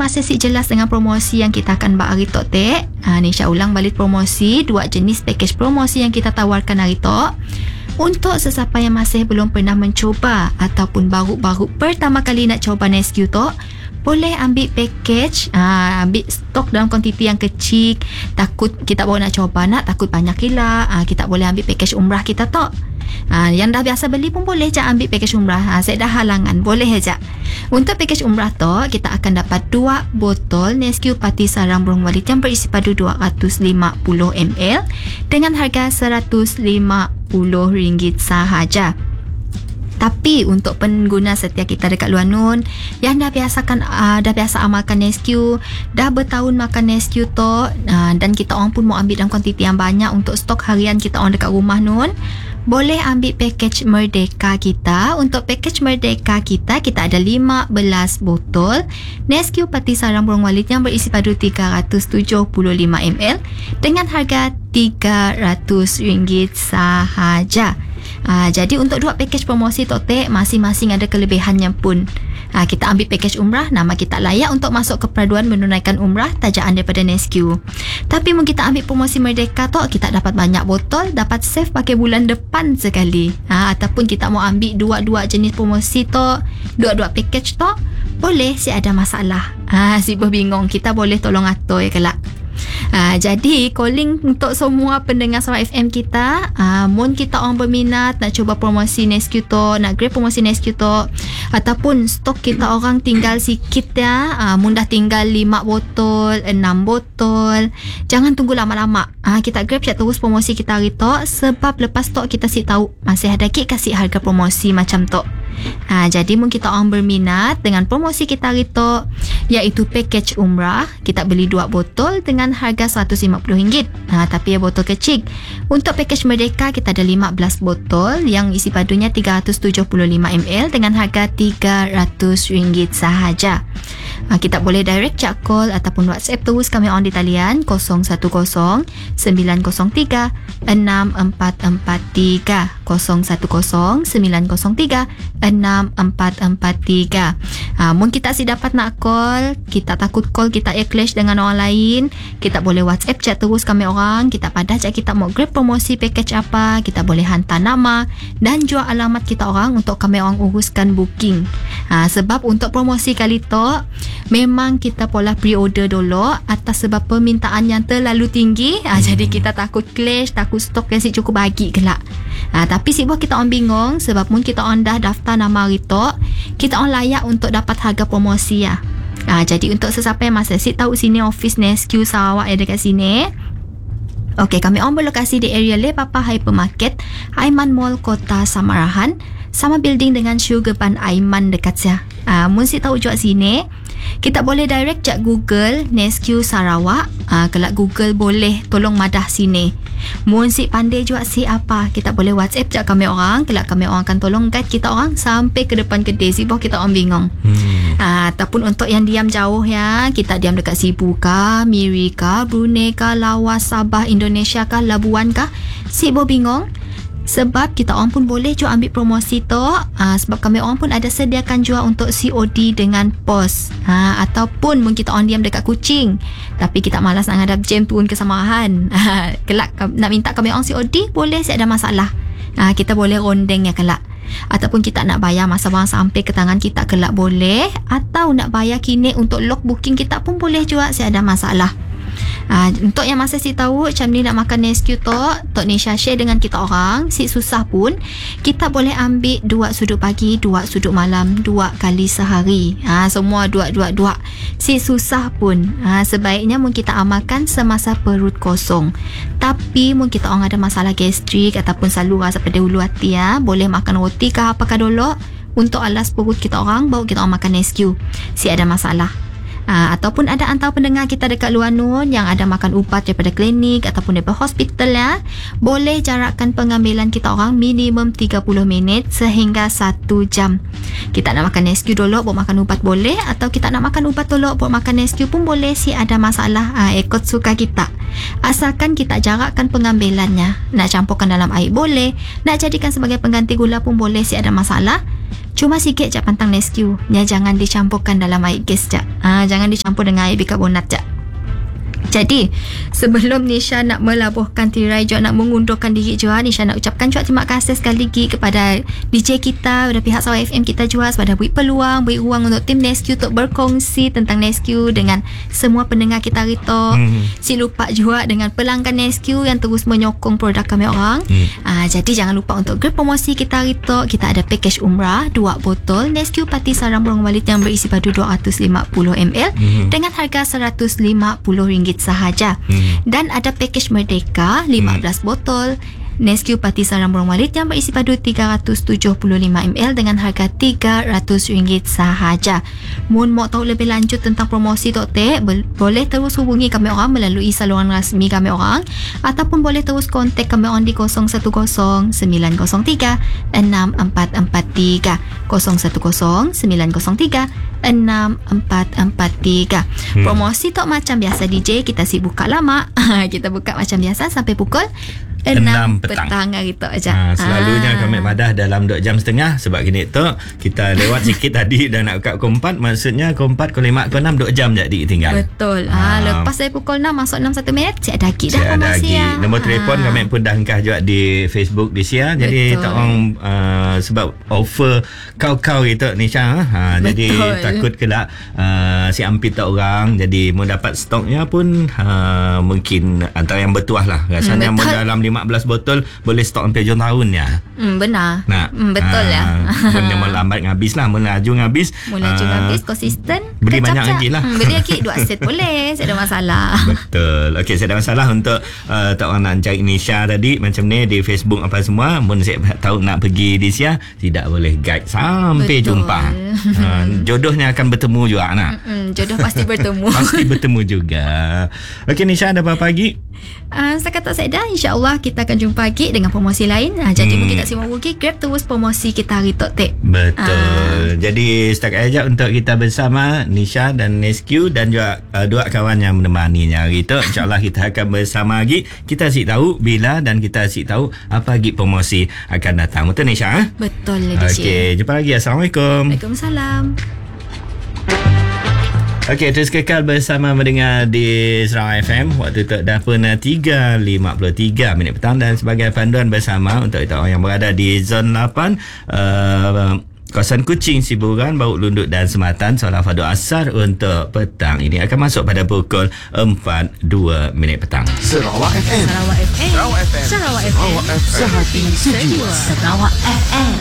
masih si jelas dengan promosi yang kita akan buat hari tok tek. Ni Syah ulang balik promosi, 2 jenis package promosi yang kita tawarkan hari tok. Untuk sesiapa yang masih belum pernah mencoba ataupun baru-baru pertama kali nak coba Nesque tok, boleh ambil package, ambil stok dalam kuantiti yang kecil. Takut kita baru nak coba takut banyak gila, kita boleh ambil package umrah kita tok. Yang dah biasa beli pun boleh je ambil package umrah. Saya dah halangan, boleh je. Untuk package umrah tu, kita akan dapat 2 botol Nesque Pati Sarang Burung Walit yang berisi padu 250 ml dengan harga RM150 sahaja. Tapi untuk pengguna setia kita dekat luar Nun yang dah biasa amalkan Nesque, dah bertahun makan Nesque tu, dan kita orang pun mau ambil dalam kuantiti yang banyak untuk stok harian kita orang dekat rumah Nun, boleh ambil package Merdeka kita. Untuk package Merdeka kita ada 15 botol Nesque Pati Sarang Burung Walit yang berisi padu 375 ml dengan harga RM300 sahaja. Jadi untuk 2 package promosi Tok, masing-masing ada kelebihannya pun. Kita ambil package umrah, nama kita layak untuk masuk ke peraduan menunaikan umrah tajaan daripada Nesque. Tapi mungkin kita ambil promosi Merdeka Tok, kita dapat banyak botol, dapat save pakai bulan depan sekali. Ataupun kita mau ambil 2 jenis promosi Tok, 2 package Tok, boleh si ada masalah. Si bingung, kita boleh tolong atur ya kelak. Jadi calling untuk semua pendengar Sarawak FM kita, mun kita orang berminat nak cuba promosi Nesque tu, nak grab promosi Nesque tu, ataupun stok kita orang tinggal sikit ya, mun dah tinggal 5 botol, 6 botol, jangan tunggu lama-lama. Kita grab cek terus promosi kita hari tu, sebab lepas stok kita si tahu masih ada kit kasih harga promosi macam tu. Jadi mungkin kita orang berminat dengan promosi kita hari tu, iaitu package umrah, kita beli 2 botol dengan harga RM150. Tapi botol kecil. Untuk package Merdeka kita ada 15 botol yang isi padunya 375 ml dengan harga RM300 sahaja. Kita boleh direct chat call ataupun WhatsApp terus kami on di talian 010 903 6443 010 903 6443. Mungkin kita si dapat nak call, kita takut call kita clash dengan orang lain, kita boleh WhatsApp chat terus kami orang. Kita padah cak kita mau grab promosi package apa, kita boleh hantar nama dan jual alamat kita orang untuk kami orang uruskan booking. Sebab untuk promosi kali tu memang kita pola pre-order dulu atas sebab permintaan yang terlalu tinggi. Jadi kita takut clash, takut stok yang si cukup bagi kelak. Tapi si buah kita orang bingung sebab mungkin kita orang dah daftar nama hari tu, kita orang layak untuk dapat harga promosi ya. Jadi untuk sesiapa yang masih si tahu sini office Nesque Sarawak yang dekat sini, okey, kami orang berlokasi di area Le Papa Hypermarket, Aiman Mall, Kota Samarahan, sama building dengan Sugar Bun Aiman dekat saya. Mun si tahu jual sini, kita boleh direct cak Google Nesque Sarawak. Kelak Google boleh tolong madah sini. Mun si pandai jual si apa, kita boleh WhatsApp cak kami orang. Kelak kami orang akan tolong guide kita orang sampai ke depan kedai. Si boh kita orang bingung. Ataupun untuk yang diam jauh ya, kita diam dekat Sibu kah, Miri kah, Brunei kah, Lawas, Sabah, Indonesia kah, Labuan kah, si boh bingung. Sebab kita orang pun boleh jual ambil promosi tu, sebab kami orang pun ada sediakan jual untuk COD dengan pos. Ataupun mungkin kita orang diam dekat Kuching tapi kita malas nak hadap jam turun ke Samarahan, kelak nak minta kami orang COD, boleh, tak ada masalah. Kita boleh rondeng ya kelak. Ataupun kita nak bayar masa barang sampai ke tangan kita kelak boleh, atau nak bayar kini untuk lock booking kita pun boleh juga, tak ada masalah. Untuk yang masih si tahu macam ni nak makan Nesque tu, Tok Nisha share dengan kita orang. Si susah pun kita boleh ambil 2 sudut pagi, 2 sudut malam, 2 kali sehari. Semua 2. Si susah pun sebaiknya mungkin kita amalkan semasa perut kosong. Tapi mungkin kita orang ada masalah gastrik ataupun saluran seperti hulu hati, boleh makan roti ke apakah dulu untuk alas perut kita orang, baru kita orang makan Nesque. Si ada masalah. Ataupun ada antara pendengar kita dekat luar Nun yang ada makan ubat daripada klinik ataupun daripada hospital ya, boleh jarakkan pengambilan kita orang minimum 30 minit sehingga 1 jam. Kita nak makan Nesque dulu buat makan ubat boleh, atau kita nak makan ubat dulu buat makan Nesque pun boleh. Si ada masalah, ikut suka kita, asalkan kita jarakkan pengambilannya. Nak campurkan dalam air boleh, nak jadikan sebagai pengganti gula pun boleh, si ada masalah. Cuma sikit je pantang Nesquik. Jangan dicampurkan dalam air gas je. Jangan dicampur dengan air bikarbonat je. Jadi sebelum Nisha nak melabuhkan tirai jua, nak mengundurkan diri jua, Nisha nak ucapkan jua terima kasih sekali lagi kepada DJ kita, kepada pihak Sarawak FM kita jua sebab beri peluang, beri ruang untuk tim Nesquik untuk berkongsi tentang Nesquik dengan semua pendengar kita hari tu. Si lupa jua dengan pelanggan Nesquik yang terus menyokong produk kami orang. Jadi jangan lupa untuk grab promosi kita hari tu. Kita ada package umrah 2 botol Nesquik Pati Sarang Burung Walit yang berisi padu 250 ml dengan harga RM150 sahaja. Dan ada package Merdeka 15 botol Nesquik Pati Sarang Burung Walit yang berisi padu 375 ml dengan harga RM300 sahaja. Mun mau tahu lebih lanjut tentang promosi Tok Tek, boleh terus hubungi kami orang melalui saluran rasmi kami orang ataupun boleh terus kontak kami orang di 010 903 6443 010 903 6443. Promosi Tok macam biasa DJ, kita buka lama. Kita buka macam biasa sampai pukul 6 petang hari tu aja. Selalunya kami madah dalam 2 jam setengah sebab gini tu kita lewat sikit tadi dan nak buka pukul 4, maksudnya pukul 4, pukul 5, pukul 6 2 jam jadi tinggal. Betul. Lepas saya pukul 6 masuk 6 1 minit saya ada lagi dah promosi. Nombor telefon kami pun dah angkah juga di Facebook di Sia. Jadi tak orang sebab offer kau gitu Nisha. Jadi takut kelak si ampit tak orang, jadi mau dapat stoknya pun mungkin antara yang bertuah lah. Rasanya mau dalam 15 botol boleh stok sampai hujung tahun ya. Benar. Betul ya. Mula melambat ngabis lah, mula laju ngabis. Konsisten. Beli banyak lagi lah. Beli lagi 2 set boleh. Saya ada masalah. Betul. Okey, saya ada masalah untuk tak orang nak cari Nisha tadi macam ni di Facebook apa semua. Mun saya tahu nak pergi di Sia, tidak boleh guide sampai jumpa. Jodohnya akan bertemu juga nak. Jodoh pasti bertemu. Pasti bertemu juga. Okey Nisha, ada apa lagi? Setakat tak saya dah, InsyaAllah kita akan jumpa lagi dengan promosi lain. Jadi mungkin tak simak rugi, grab terus promosi kita hari Tok Tek. Betul. Jadi setakat aja untuk kita bersama Nisha dan Nesquik dan juga 2 kawan yang menemaninya hari tu. InsyaAllah kita akan bersama lagi. Kita asyik tahu bila dan kita asyik tahu apa lagi promosi akan datang. Betul Nisha? Betul. Okey, jumpa lagi. Assalamualaikum. Waalaikumsalam. Okey, terus kekal bersama mendengar di Sarawak FM. Waktu tu dah pun 3.53 minit petang dan sebagai panduan bersama untuk kita orang yang berada di zon 8 kawasan Kuching, Siburan, Bauk Lunduk dan Sematan, solat fardu asar untuk petang ini akan masuk pada pukul 4.02 minit petang. Sarawak FM. Sarawak FM. Sarawak FM. Sarawak FM. Sehati sejiwa. Sarawak FM.